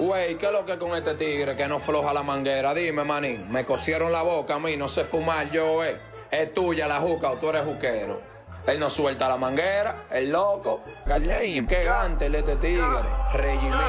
Güey, ¿qué es lo que con este tigre que no floja la manguera? Dime, manín, me cosieron la boca a mí, no sé fumar yo, Es tuya la juca o tú eres juquero. Él no suelta la manguera, el loco. Qué gante este tigre. Regime.